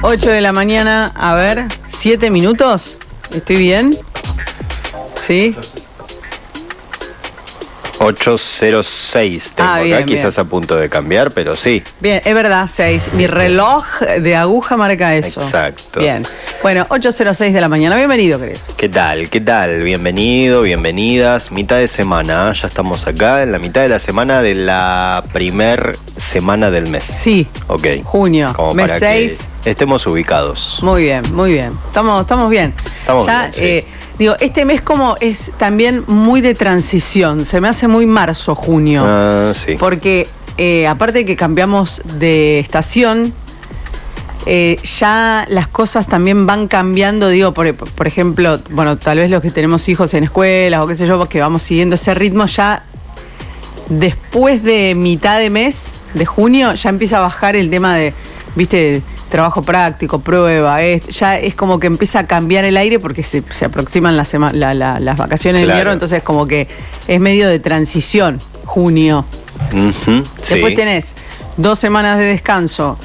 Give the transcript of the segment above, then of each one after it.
8 de la mañana, a ver, 7 minutos. ¿Estoy bien? ¿Sí? 8:06 tengo acá, bien, quizás bien. A punto de cambiar, pero sí. Bien, es verdad, 6. Mi reloj de aguja marca eso. Exacto. Bien. Bueno, 8:06 de la mañana. Bienvenido, querido. ¿Qué tal? ¿Qué tal? Bienvenido, bienvenidas. Mitad de semana, ya estamos acá en la mitad de la semana de la primer semana del mes. Sí. Ok. Junio, Como mes para 6. que estemos ubicados. Muy bien, muy bien. Estamos bien. Estamos ya, bien, sí. Digo, este mes como es también muy de transición. Se me hace muy marzo, junio. Ah, sí. Porque aparte de que cambiamos de estación, ya las cosas también van cambiando. Digo, por ejemplo, bueno, tal vez los que tenemos hijos en escuelas o qué sé yo, que vamos siguiendo ese ritmo, ya después de mitad de mes, de junio, ya empieza a bajar el tema de, viste, trabajo práctico, prueba, ya es como que empieza a cambiar el aire porque se aproximan las vacaciones de invierno, entonces como que es medio de transición, junio. Uh-huh, Después sí. tenés 2 semanas de descanso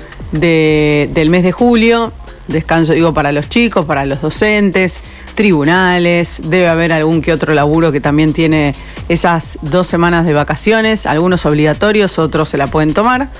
del mes de julio, descanso digo para los chicos, para los docentes, tribunales, debe haber algún que otro laburo que también tiene esas 2 semanas de vacaciones, algunos obligatorios, otros se la pueden tomar,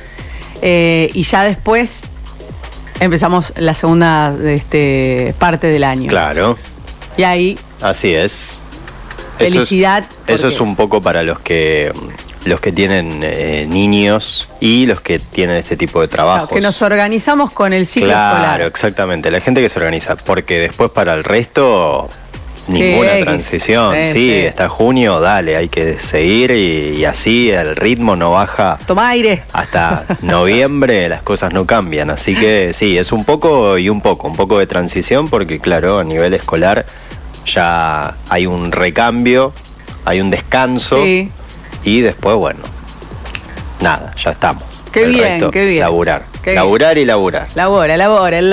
y ya después empezamos la segunda parte del año. Claro. Y ahí, Así es. felicidad. Eso es un poco para los que tienen niños y los que tienen este tipo de trabajos. Claro, que nos organizamos con el ciclo escolar. Claro, exactamente. La gente que se organiza, porque después para el resto ninguna transición. Sí, está junio, dale, hay que seguir y así el ritmo no baja. Toma aire. Hasta noviembre las cosas no cambian, así que sí, es un poco de transición porque claro, a nivel escolar ya hay un recambio, hay un descanso. Sí. Y después, bueno, nada, ya estamos. Qué El bien, resto, qué bien. Laburar. Qué Laburar y laburar. El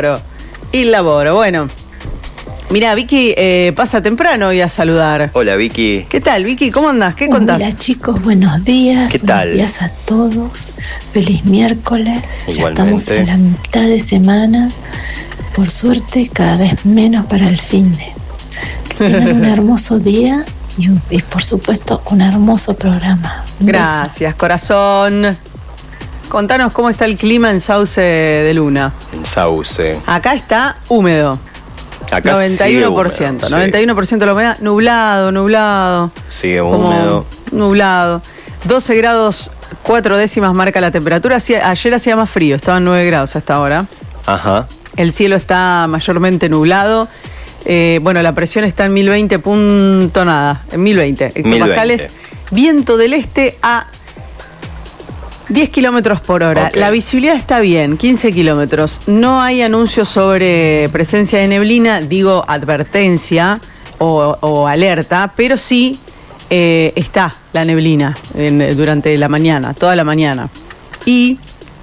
laboro. Bueno, mira, Vicky pasa temprano hoy a saludar. Hola, Vicky. ¿Qué tal, Vicky? ¿Cómo andás? ¿Qué contás? Hola, chicos, buenos días. ¿Qué tal? Buenos días a todos. Feliz miércoles. Igualmente. Ya estamos en la mitad de semana. Por suerte, cada vez menos para el finde. Que tengan un hermoso día y por supuesto, un hermoso programa. Un Gracias, corazón. Contanos cómo está el clima en Sauce de Luna. En Sauce. Acá está húmedo. Acá 91%. sigue húmedo, 91% de la humedad. Nublado. Sigue Como húmedo. Nublado. 12 grados 4 décimas marca la temperatura. Ayer hacía más frío, estaban 9 grados hasta ahora. Ajá. El cielo está mayormente nublado. Bueno, la presión está en 1020 punto nada, en 1020 hectopascales. Viento del este a 10 kilómetros por hora. Okay. La visibilidad está bien, 15 kilómetros. No hay anuncios sobre presencia de neblina, digo advertencia o alerta, pero sí está la neblina durante la mañana, toda la mañana. Y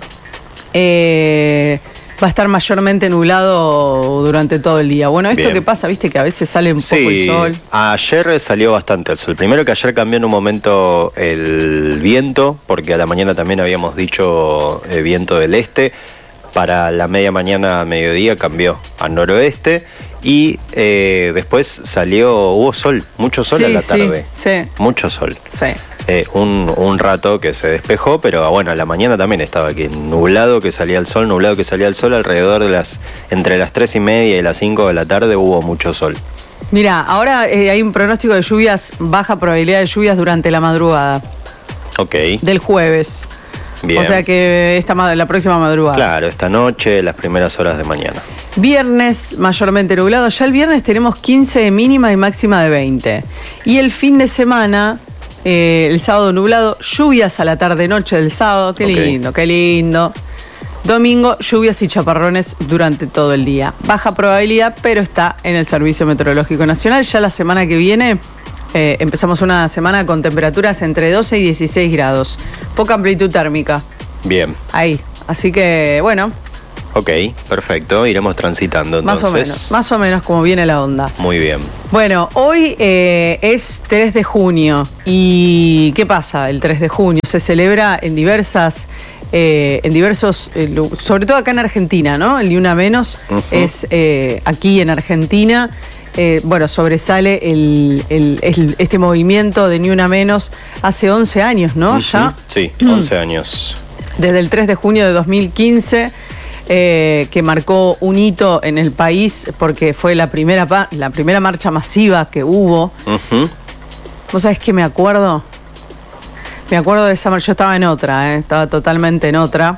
va a estar mayormente nublado durante todo el día. Bueno, esto Bien. que pasa, viste que a veces sale un poco el sol. Ayer salió bastante el sol. Primero que ayer cambió en un momento el viento, porque a la mañana también habíamos dicho viento del este. Para la media mañana, mediodía, cambió a noroeste. Y después hubo sol, mucho sol a la tarde. Sí. Mucho sol. Sí. Un rato que se despejó, pero bueno, a la mañana también estaba aquí nublado que salía el sol, alrededor de entre las 3:30 y las 5 de la tarde hubo mucho sol. Mira, ahora hay un pronóstico de lluvias, baja probabilidad de lluvias durante la madrugada Ok. del jueves. Bien. O sea que la próxima madrugada. Claro, esta noche, las primeras horas de mañana. Viernes mayormente nublado. Ya el viernes tenemos 15 de mínima y máxima de 20. Y el fin de semana, el sábado nublado, lluvias a la tarde-noche del sábado. Qué lindo, qué lindo. Domingo, lluvias y chaparrones durante todo el día. Baja probabilidad, pero está en el Servicio Meteorológico Nacional. Ya la semana que viene empezamos una semana con temperaturas entre 12 y 16 grados. Poca amplitud térmica. Bien. Ahí. Así que, bueno. Ok, perfecto. Iremos transitando entonces. Más o menos como viene la onda. Muy bien. Bueno, hoy es 3 de junio. ¿Y qué pasa el 3 de junio? Se celebra en diversas en diversos, sobre todo acá en Argentina, ¿no? El Ni Una Menos es aquí en Argentina. Bueno, sobresale este movimiento de Ni Una Menos hace 11 años, ¿no? ¿Ya? Sí, 11 años. Desde el 3 de junio de 2015, que marcó un hito en el país porque fue la primera marcha masiva que hubo. ¿Vos sabés qué me acuerdo? Me acuerdo de esa marcha, yo estaba en otra, estaba totalmente en otra.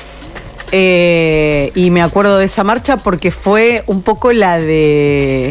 Y me acuerdo de esa marcha porque fue un poco la que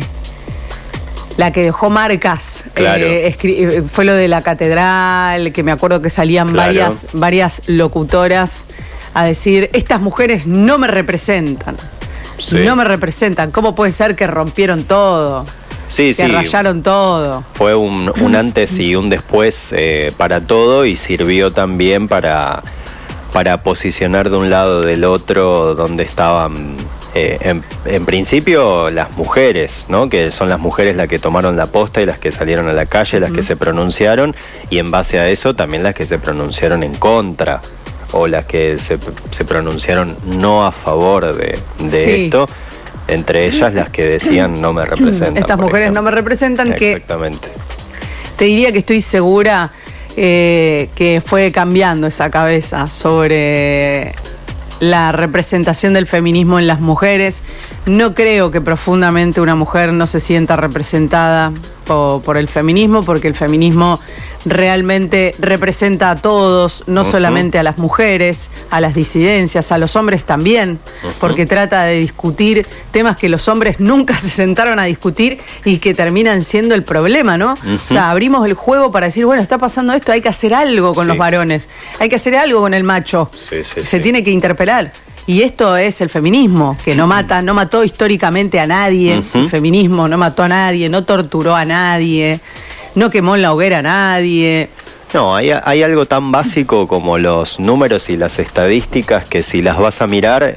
dejó marcas. Claro. Fue lo de la catedral, que me acuerdo que salían varias locutoras a decir, estas mujeres no me representan. Sí. No me representan. ¿Cómo puede ser que rompieron todo? Sí, que rayaron todo. Fue un antes y un después para todo, y sirvió también para posicionar de un lado del otro donde estaban en principio las mujeres, ¿no? Que son las mujeres las que tomaron la posta y las que salieron a la calle, las que se pronunciaron, y en base a eso también las que se pronunciaron en contra, o las que se pronunciaron no a favor de esto. Entre ellas las que decían no me representan. Estas mujeres no me representan. Exactamente. Te diría que estoy segura que fue cambiando esa cabeza sobre la representación del feminismo en las mujeres. No creo que profundamente una mujer no se sienta representada por el feminismo, porque el feminismo realmente representa a todos, no solamente a las mujeres, a las disidencias, a los hombres también, porque trata de discutir temas que los hombres nunca se sentaron a discutir y que terminan siendo el problema, ¿no? O sea, abrimos el juego para decir, bueno, está pasando esto, hay que hacer algo con los varones, hay que hacer algo con el macho, se tiene que interpelar. Y esto es el feminismo, que no mató históricamente a nadie. El feminismo no mató a nadie, no torturó a nadie, no quemó en la hoguera a nadie. No, hay algo tan básico como los números y las estadísticas que, si las vas a mirar,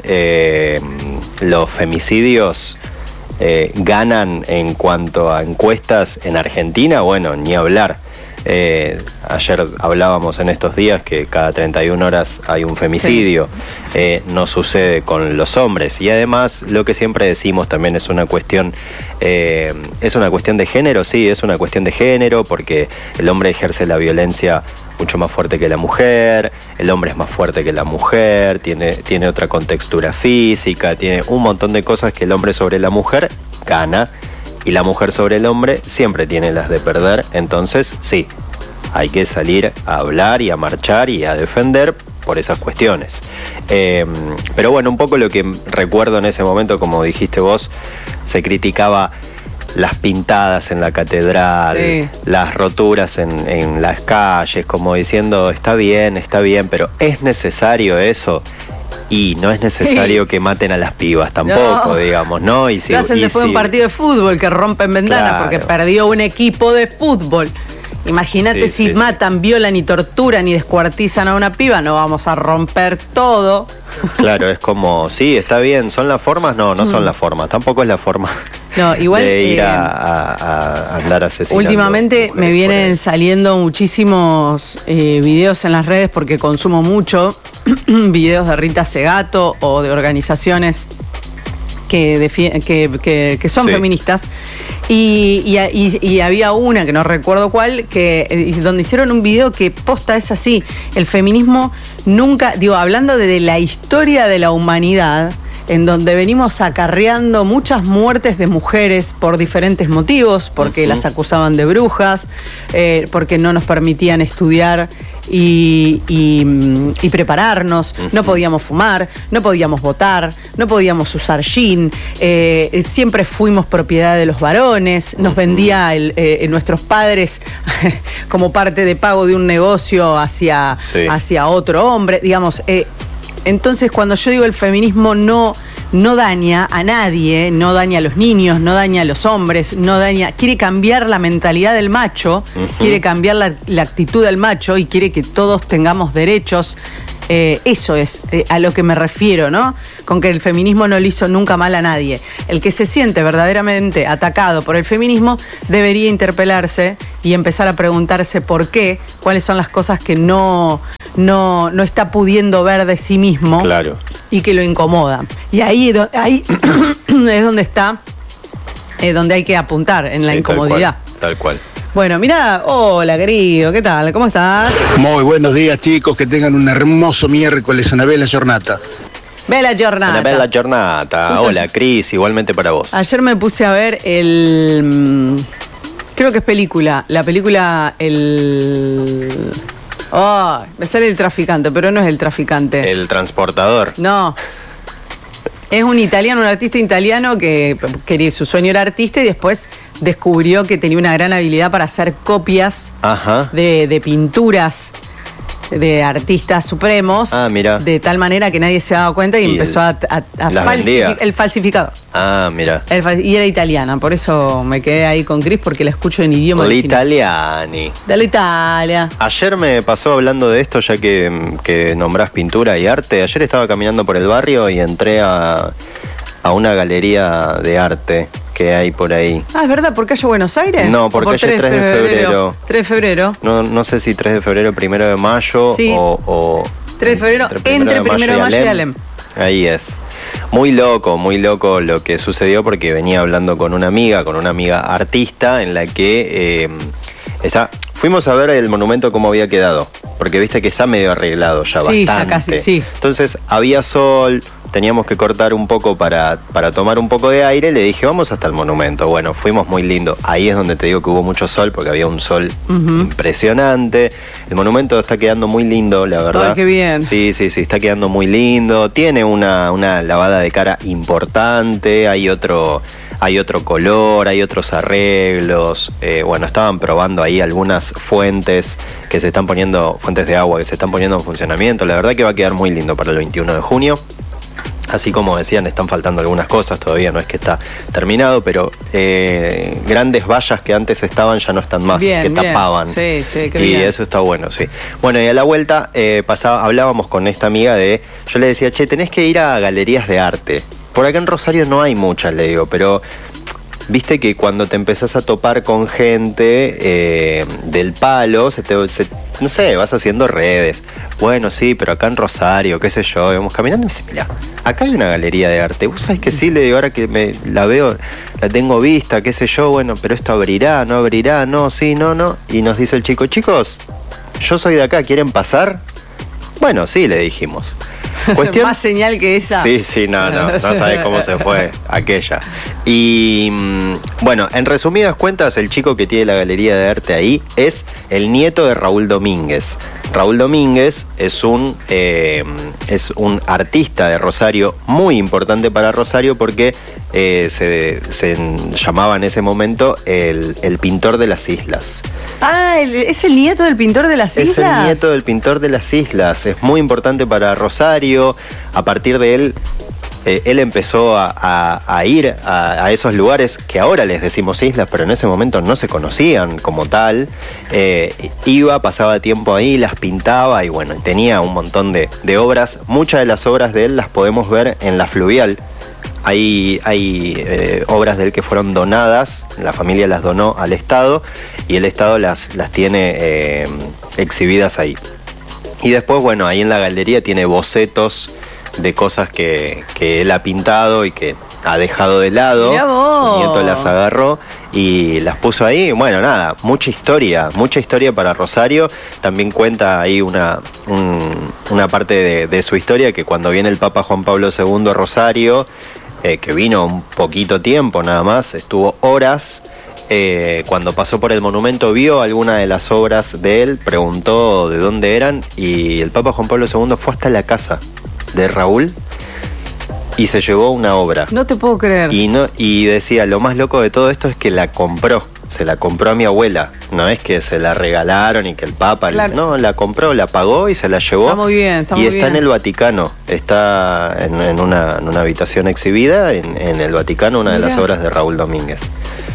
los femicidios ganan en cuanto a encuestas en Argentina, bueno, ni hablar. Ayer hablábamos en estos días que cada 31 horas hay un femicidio. No sucede con los hombres, y además lo que siempre decimos también es una cuestión de género. Sí, es una cuestión de género, porque el hombre ejerce la violencia mucho más fuerte que la mujer, el hombre es más fuerte que la mujer, tiene otra contextura física, tiene un montón de cosas que el hombre sobre la mujer gana, y la mujer sobre el hombre siempre tiene las de perder. Entonces, sí, hay que salir a hablar y a marchar y a defender por esas cuestiones. Pero bueno, un poco lo que recuerdo en ese momento, como dijiste vos, se criticaba las pintadas en la catedral, las roturas en las calles, como diciendo, está bien, pero ¿es necesario eso? Y no es necesario que maten a las pibas tampoco, digamos, ¿no? Y si, lo hacen después de un partido de fútbol, que rompen ventanas porque perdió un equipo de fútbol. Imagínate si matan, violan y torturan y descuartizan a una piba, no vamos a romper todo. Claro, es como, sí, está bien, ¿son las formas? No son las formas, tampoco es la forma igual, de ir a andar asesinando. Últimamente me vienen saliendo muchísimos videos en las redes, porque consumo mucho videos de Rita Segato o de organizaciones que son feministas. Y había una, que no recuerdo cuál, donde hicieron un video que posta es así: el feminismo nunca, hablando de la historia de la humanidad, en donde venimos acarreando muchas muertes de mujeres por diferentes motivos, porque las acusaban de brujas, porque no nos permitían estudiar y prepararnos, no podíamos fumar, no podíamos votar, no podíamos usar jean, siempre fuimos propiedad de los varones, nos vendía nuestros padres como parte de pago de un negocio hacia otro hombre, digamos. Entonces, cuando yo digo el feminismo no daña a nadie, no daña a los niños, no daña a los hombres, quiere cambiar la mentalidad del macho, quiere cambiar la actitud del macho y quiere que todos tengamos derechos Eso es a lo que me refiero, ¿no? Con que el feminismo no le hizo nunca mal a nadie. El que se siente verdaderamente atacado por el feminismo debería interpelarse y empezar a preguntarse por qué, cuáles son las cosas que no está pudiendo ver de sí mismo. Claro. Y que lo incomodan. Y ahí es donde está, donde hay que apuntar, en la incomodidad. Tal cual. Bueno, mira, hola querido, ¿qué tal? ¿Cómo estás? Muy buenos días, chicos, que tengan un hermoso miércoles, una bella jornada. Bella jornada. Una bella jornada. Hola, Cris, igualmente para vos. Ayer me puse a ver creo que es película, la película me sale el traficante, pero no es el traficante. El transportador. No. Es un artista italiano que su sueño era artista y después descubrió que tenía una gran habilidad para hacer copias de pinturas de artistas supremos. Mira. De tal manera que nadie se daba cuenta y empezó a falsificar. El falsificador. Mira. Y era italiana, por eso me quedé ahí con Cris porque la escucho en idioma L'italiani. De la Italia. Ayer me pasó hablando de esto, ya que nombrás pintura y arte. Ayer estaba caminando por el barrio y entré a una galería de arte que hay por ahí. ¿Es verdad? ¿Por calle Buenos Aires? No, por calle 3 de febrero. 3 de febrero. No sé si 3 de febrero, 1 de mayo sí. o 3 de febrero, entre 1 de mayo y Alem. Ahí es. Muy loco lo que sucedió porque venía hablando con una amiga artista en la que fuimos a ver el monumento cómo había quedado, porque viste que está medio arreglado ya bastante. Ya casi, sí. Entonces había sol, teníamos que cortar un poco para tomar un poco de aire, le dije, vamos hasta el monumento. Bueno, fuimos muy lindo. Ahí es donde te digo que hubo mucho sol, porque había un sol impresionante. El monumento está quedando muy lindo, la verdad. Ay, qué bien. Sí, está quedando muy lindo. Tiene una lavada de cara importante, hay otro color, hay otros arreglos. Estaban probando ahí algunas fuentes de agua que se están poniendo en funcionamiento. La verdad que va a quedar muy lindo para el 21 de junio. Así como decían, están faltando algunas cosas, todavía no es que está terminado, pero grandes vallas que antes estaban ya no están más, tapaban. Sí, qué y bien. eso está bueno, sí. Bueno, y a la vuelta hablábamos con esta amiga yo le decía, tenés que ir a galerías de arte. Por acá en Rosario no hay muchas, le digo, pero viste que cuando te empezás a topar con gente del palo, no sé, vas haciendo redes. Bueno, sí, pero acá en Rosario, qué sé yo, vamos caminando y me dice, mira, acá hay una galería de arte. ¿Vos sabés que sí? Le digo, ahora que la veo, la tengo vista, qué sé yo, bueno, pero esto abrirá, no abrirá, no, sí, no. Y nos dice el chico, chicos, yo soy de acá, ¿quieren pasar? Bueno, sí, le dijimos. Más señal que esa. Sí, no sabes cómo se fue aquella. Y bueno, en resumidas cuentas, el chico que tiene la galería de arte ahí es el nieto de Raúl Domínguez. Raúl Domínguez es un artista de Rosario muy importante para Rosario porque se llamaba en ese momento el pintor de las islas. ¿Es el nieto del pintor de las islas? Es el nieto del pintor de las islas. Es muy importante para Rosario. A partir de él empezó a ir a esos lugares que ahora les decimos islas, pero en ese momento no se conocían como tal. Pasaba tiempo ahí, las pintaba y bueno, tenía un montón de obras. Muchas de las obras de él las podemos ver en la Fluvial. Hay obras de él que fueron donadas, la familia las donó al Estado y el Estado las tiene exhibidas ahí. Y después, bueno, ahí en la galería tiene bocetos de cosas que él ha pintado y que ha dejado de lado. Su nieto las agarró y las puso ahí. Bueno, nada, mucha historia para Rosario. También cuenta ahí una parte de su historia, que cuando viene el Papa Juan Pablo II a Rosario, que vino un poquito tiempo nada más, estuvo horas. Cuando pasó por el monumento vio alguna de las obras de él, preguntó de dónde eran y el Papa Juan Pablo II fue hasta la casa de Raúl y se llevó una obra. No te puedo creer. Y decía, lo más loco de todo esto es que la compró. Se la compró a mi abuela. No es que se la regalaron y que el Papa... Claro. No, la compró, la pagó y se la llevó. Está muy bien, está muy bien. Y está en el Vaticano. Está en una habitación exhibida en el Vaticano, una de las obras de Raúl Domínguez.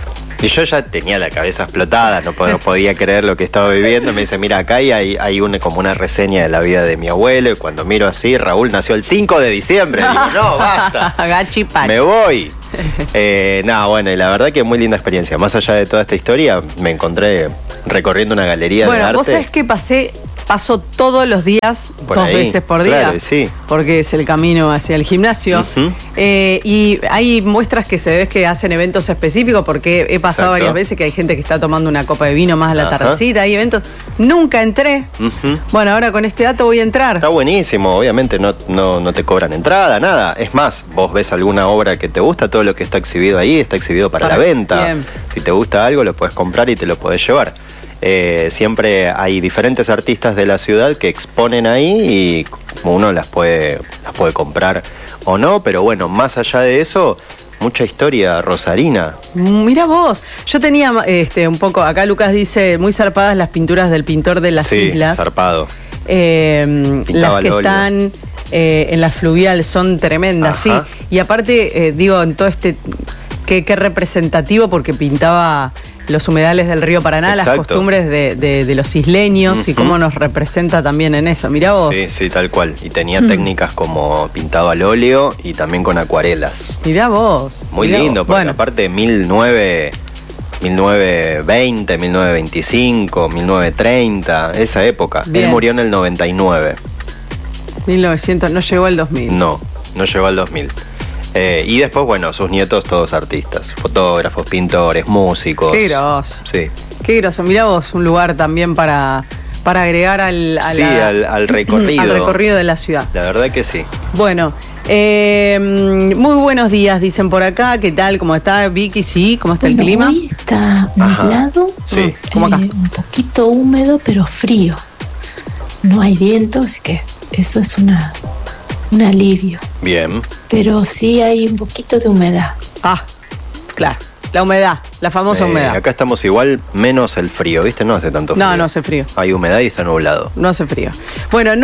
Y yo ya tenía la cabeza explotada, no podía creer lo que estaba viviendo. Me dice, mira, acá hay como una reseña de la vida de mi abuelo. Y cuando miro así, Raúl nació el 5 de diciembre. Digo, no, basta. Gachipachi. Me voy. Bueno, y la verdad que muy linda experiencia. Más allá de toda esta historia, me encontré recorriendo una galería de arte. Bueno, vos sabés que paso todos los días, por 2 ahí, veces por día, claro, sí. porque es el camino hacia el gimnasio. Uh-huh. Y hay muestras que se ve que hacen eventos específicos, porque he pasado Exacto. varias veces que hay gente que está tomando una copa de vino más a la Ajá. tardecita, hay eventos. Nunca entré. Uh-huh. Bueno, ahora con este dato voy a entrar. Está buenísimo, obviamente no te cobran entrada, nada. Es más, vos ves alguna obra que te gusta, todo lo que está exhibido ahí está exhibido para la venta. Bien. Si te gusta algo, lo puedes comprar y te lo podés llevar. Siempre hay diferentes artistas de la ciudad que exponen ahí y uno las puede comprar o no, pero bueno, más allá de eso, mucha historia rosarina. Mira vos, yo tenía un poco, acá Lucas dice, muy zarpadas las pinturas del pintor de las islas. Zarpado. Las que están en la fluvial son tremendas, Ajá. sí. Y aparte, digo, en todo qué representativo, porque pintaba los humedales del río Paraná, Exacto. las costumbres de los isleños. Uh-huh. Y cómo nos representa también en eso. Mirá vos. Sí, tal cual. Y tenía técnicas como pintado al óleo y también con acuarelas. Mirá vos. Muy mirá lindo, vos. porque Bueno. aparte 1920, 1925, 1930, esa época. Bien. Él murió en el 99. 1900, no llegó al 2000. No llegó al 2000. Y después, bueno, sus nietos todos artistas, fotógrafos, pintores, músicos. Qué grosso. Sí. Qué grosso. Mirá vos, un lugar también para agregar al recorrido. Al recorrido de la ciudad. La verdad que sí. Bueno, muy buenos días, dicen por acá. ¿Qué tal? ¿Cómo está Vicky? Sí, ¿cómo está el clima? Hoy está nublado, Sí. Como acá. un poquito húmedo, pero frío. No hay viento, así que eso es un alivio. Bien. Pero sí hay un poquito de humedad. Ah, claro. La humedad, la famosa humedad. Acá estamos igual, menos el frío, ¿viste? No hace tanto frío. No hace frío. Hay humedad y está nublado. No hace frío. Bueno,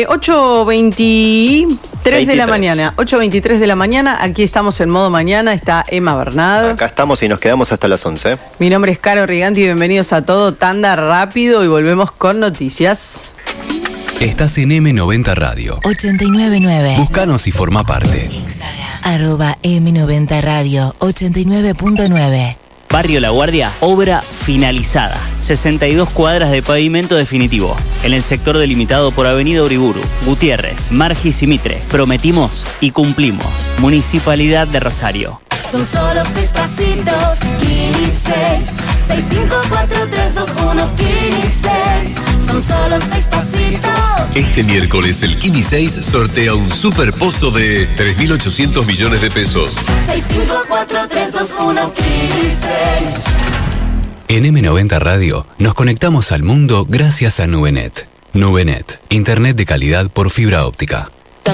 8:23 de la mañana. 8:23 de la mañana. Aquí estamos en modo mañana. Está Emma Bernal. Acá estamos y nos quedamos hasta las 11. Mi nombre es Caro Riganti y bienvenidos a todo. Tanda rápido y volvemos con noticias. Estás en M90 Radio. 899. Búscanos y forma parte. Instagram, @M90 Radio 89.9. Barrio La Guardia, obra finalizada. 62 cuadras de pavimento definitivo. En el sector delimitado por Avenida Uriburu, Gutiérrez, Margis y Mitre. Prometimos y cumplimos. Municipalidad de Rosario. Son solo 6 pasitos, Kini 6. 654321 Kini 6. Son solo 6 pasitos. Este miércoles el Kini 6 sortea un super pozo de 3.800 millones de pesos. 654321 Kini 6. En M90 Radio nos conectamos al mundo gracias a Nubenet. Nubenet, internet de calidad por fibra óptica.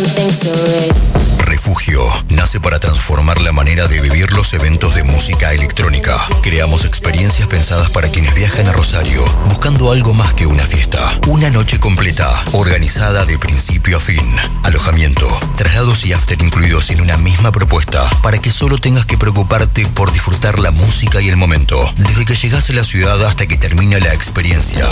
Refugio nace para transformar la manera de vivir los eventos de música electrónica. Creamos experiencias pensadas para quienes viajan a Rosario, buscando algo más que una fiesta. Una noche completa, organizada de principio a fin. Alojamiento, traslados y after incluidos en una misma propuesta, para que solo tengas que preocuparte por disfrutar la música y el momento. Desde que llegas a la ciudad hasta que termina la experiencia.